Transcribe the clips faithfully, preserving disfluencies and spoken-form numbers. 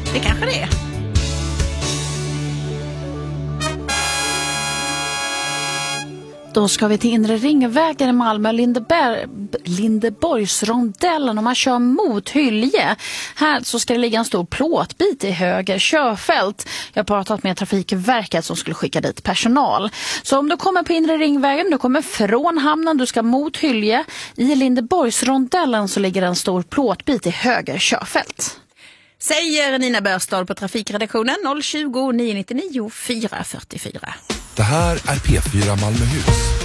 Det kanske det är. Då ska vi till Inre Ringvägen i Malmö, Lindeberg, Lindeborgsrondellen, och man kör mot Hylje. Här så ska det ligga en stor plåtbit i höger körfält. Jag har pratat med Trafikverket som skulle skicka dit personal. Så om du kommer på Inre Ringvägen, du kommer från hamnen, du ska mot Hylje. I Lindeborgsrondellen så ligger en stor plåtbit i höger körfält. Säger Nina Börstad på trafikredaktionen noll tjugo, nio nittionio, fyra fyrtiofyra. Det här är P fyra Malmöhus.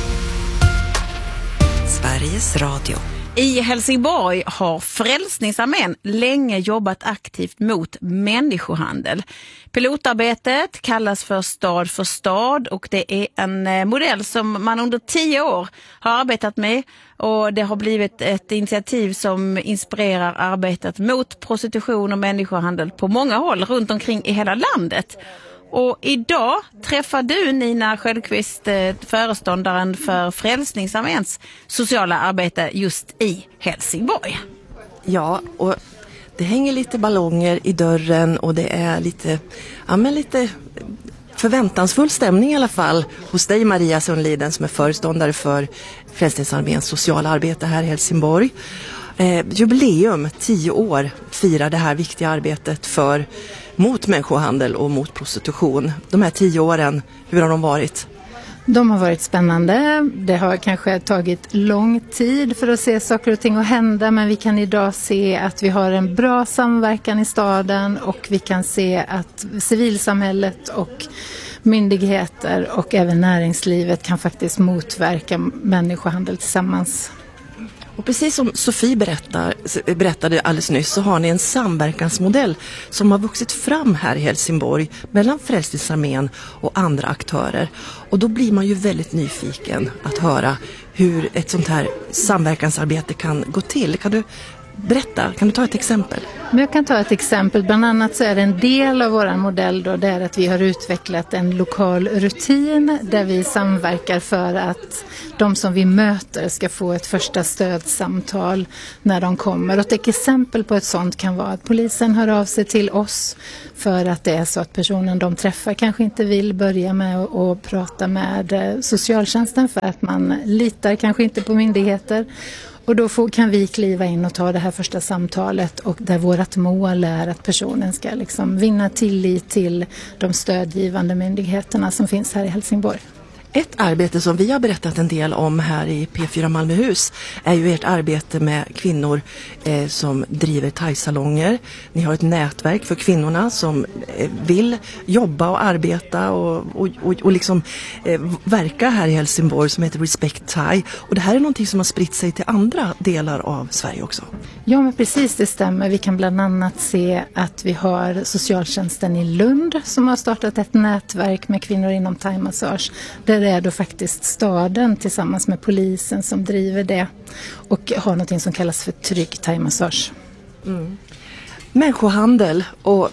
Sveriges Radio. I Helsingborg har Frälsningsarmén länge jobbat aktivt mot människohandel. Pilotarbetet kallas för Stad för stad och det är en modell som man under tio år har arbetat med, och det har blivit ett initiativ som inspirerar arbetet mot prostitution och människohandel på många håll runt omkring i hela landet. Och idag träffar du Nina Sköldqvist, föreståndaren för Frälsningsarméns sociala arbete just i Helsingborg. Ja, och det hänger lite ballonger i dörren och det är lite, ja, men lite förväntansfull stämning i alla fall hos dig, Maria Sundliden, som är föreståndare för Frälsningsarméns sociala arbete här i Helsingborg. Eh, jubileum, tio år, firar det här viktiga arbetet för mot människohandel och mot prostitution. De här tio åren, hur har de varit? De har varit spännande. Det har kanske tagit lång tid för att se saker och ting att hända, men vi kan idag se att vi har en bra samverkan i staden, och vi kan se att civilsamhället och myndigheter och även näringslivet kan faktiskt motverka människohandel tillsammans. Och precis som Sofie berättar, berättade alldeles nyss, så har ni en samverkansmodell som har vuxit fram här i Helsingborg mellan Frälsningsarmén och andra aktörer. Och då blir man ju väldigt nyfiken att höra hur ett sånt här samverkansarbete kan gå till. Kan du berätta, kan du ta ett exempel? Men jag kan ta ett exempel. Bland annat så är det en del av vår modell då, det är att vi har utvecklat en lokal rutin där vi samverkar för att de som vi möter ska få ett första stödsamtal när de kommer. Och ett exempel på ett sånt kan vara att polisen hör av sig till oss för att det är så att personen de träffar kanske inte vill börja med att, att prata med socialtjänsten för att man litar kanske inte på myndigheter. Och då får, kan vi kliva in och ta det här första samtalet, och där vårt mål är att personen ska liksom vinna tillit till de stödgivande myndigheterna som finns här i Helsingborg. Ett arbete som vi har berättat en del om här i P fyra Malmöhus är ju ert arbete med kvinnor eh, som driver thai-salonger. Ni har ett nätverk för kvinnorna som eh, vill jobba och arbeta och, och, och, och liksom eh, verka här i Helsingborg, som heter Respect Thai. Och det här är någonting som har spritt sig till andra delar av Sverige också. Ja, men precis, det stämmer. Vi kan bland annat se att vi har socialtjänsten i Lund som har startat ett nätverk med kvinnor inom thai-massage. Där är då faktiskt staden tillsammans med polisen som driver det och har något som kallas för trygg thai-massage. Mm. Människohandel och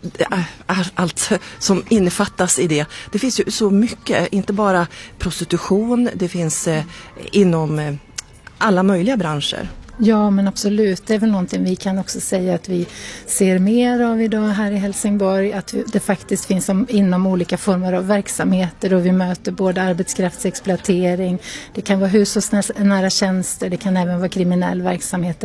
allt som innefattas i det. Det finns ju så mycket, inte bara prostitution, det finns eh, inom eh, alla möjliga branscher. Ja, men absolut. Det är väl någonting vi kan också säga att vi ser mer av idag här i Helsingborg. Att det faktiskt finns som, inom olika former av verksamheter, och vi möter både arbetskraftsexploatering, det kan vara hushållsnära tjänster, det kan även vara kriminell verksamhet.